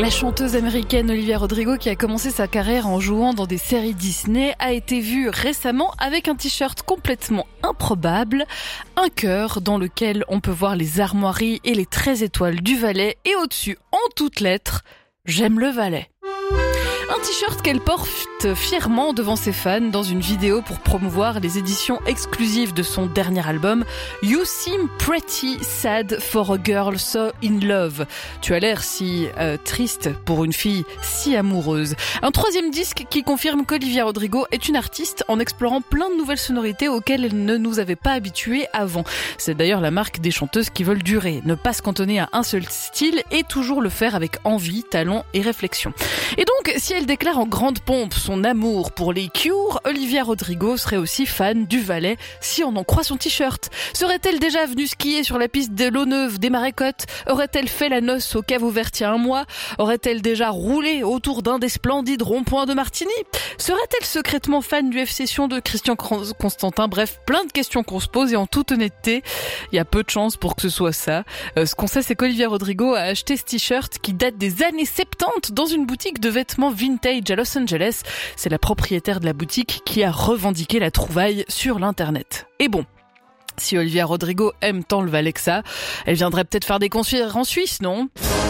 La chanteuse américaine Olivia Rodrigo, qui a commencé sa carrière en jouant dans des séries Disney, a été vue récemment avec un t-shirt complètement improbable, un cœur dans lequel on peut voir les armoiries et les 13 étoiles du Valais, et au-dessus, en toutes lettres, « J'aime le Valais ». Un t-shirt qu'elle porte fièrement devant ses fans dans une vidéo pour promouvoir les éditions exclusives de son dernier album You Seem Pretty Sad for a Girl So In Love. Tu as l'air si triste pour une fille si amoureuse. Un troisième disque qui confirme qu'Olivia Rodrigo est une artiste en explorant plein de nouvelles sonorités auxquelles elle ne nous avait pas habitués avant. C'est d'ailleurs la marque des chanteuses qui veulent durer, ne pas se cantonner à un seul style et toujours le faire avec envie, talent et réflexion. Et donc, si elle déclare en grande pompe son amour pour les Cure, Olivia Rodrigo serait aussi fan du Valais si on en croit son t-shirt. Serait-elle déjà venue skier sur la piste de l'Eau-Neuve des Marécottes? Aurait-elle fait la noce au Caveau Vert il y a un mois? Aurait-elle déjà roulé autour d'un des splendides ronds-points de Martigny? Serait-elle secrètement fan du FC Sion de Christian Constantin? Bref, plein de questions qu'on se pose et en toute honnêteté, il y a peu de chances pour que ce soit ça. Ce qu'on sait, c'est qu'Olivia Rodrigo a acheté ce t-shirt qui date des années 70 dans une boutique de vêtements vintage à Los Angeles. C'est la propriétaire de la boutique qui a revendiqué la trouvaille sur l'internet. Et bon, si Olivia Rodrigo aime tant le Valais que ça, elle viendrait peut-être faire des concerts en Suisse, non?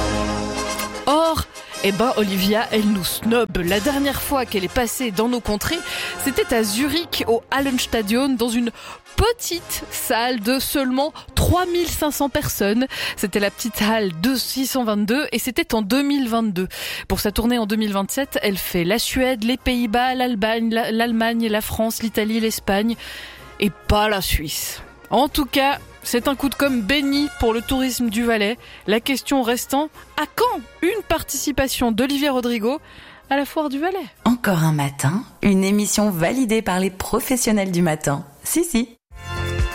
Or, Olivia, elle nous snob. La dernière fois qu'elle est passée dans nos contrées, c'était à Zurich, au Hallenstadion, dans une petite salle de seulement 3500 personnes. C'était la petite halle 622 et c'était en 2022. Pour sa tournée en 2027, elle fait la Suède, les Pays-Bas, l'Allemagne, la France, l'Italie, l'Espagne et pas la Suisse. En tout cas, c'est un coup de com' béni pour le tourisme du Valais. La question restant, à quand une participation d'Olivia Rodrigo à la foire du Valais? Encore un matin, une émission validée par les professionnels du matin. Si.